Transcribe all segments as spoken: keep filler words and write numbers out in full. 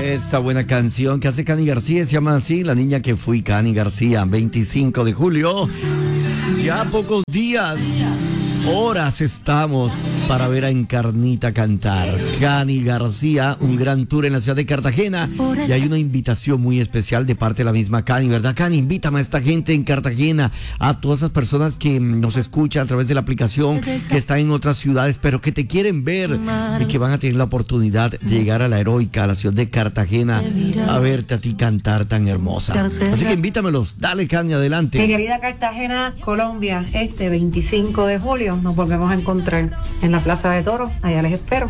Esta buena canción que hace Cani García se llama así, La Niña que Fui, Cani García, veinticinco de julio. Ya pocos días, horas estamos para ver a Encarnita cantar. Cani García, un gran tour en la ciudad de Cartagena. Y hay una invitación muy especial de parte de la misma Cani, ¿verdad, Cani? Invítame a esta gente en Cartagena, a todas esas personas que nos escuchan a través de la aplicación, que están en otras ciudades, pero que te quieren ver y que van a tener la oportunidad de llegar a la heroica, a la ciudad de Cartagena, a verte a ti cantar tan hermosa. Así que invítamelos. Dale, Cani, adelante. Mi querida Cartagena, Colombia, este veinticinco de julio nos volvemos a encontrar en la Plaza de Toros. Allá les espero.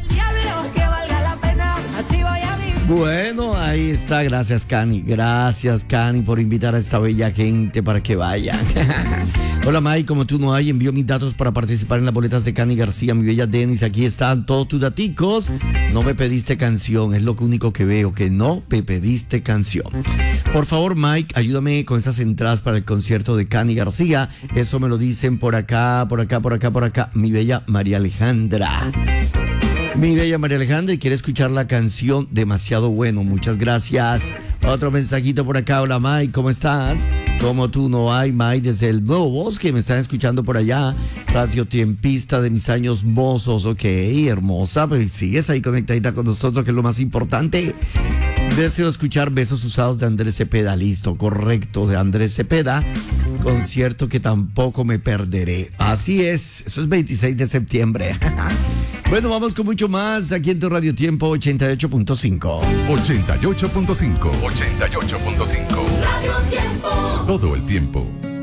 Bueno, ahí está. Gracias, Cani. Gracias, Cani, por invitar a esta bella gente para que vayan. Hola, May, como tú no hay, envío mis datos para participar en las boletas de Cani García, mi bella Denis. Aquí están todos tus daticos. No me pediste canción, es lo único que veo, que no me pediste canción. Por favor, Mike, ayúdame con esas entradas para el concierto de Cani García. Eso me lo dicen por acá, por acá, por acá, por acá. Mi bella María Alejandra. Mi bella María Alejandra, y quiere escuchar la canción Demasiado Bueno. Muchas gracias. Otro mensajito por acá. Hola, Mike, ¿cómo estás? Como tú no hay, Mike, desde el Nuevo Bosque. Me están escuchando por allá. Radio Tiempista de mis años mozos. Ok, hermosa. Pues sigues ahí conectadita con nosotros, que es lo más importante. Deseo escuchar Besos Usados de Andrés Cepeda. Listo, correcto, de Andrés Cepeda. Concierto que tampoco me perderé. Así es, eso es veintiséis de septiembre. Bueno, vamos con mucho más aquí en tu Radio Tiempo ochenta y ocho punto cinco. ochenta y ocho punto cinco. ochenta y ocho punto cinco. Radio Tiempo. Todo el tiempo.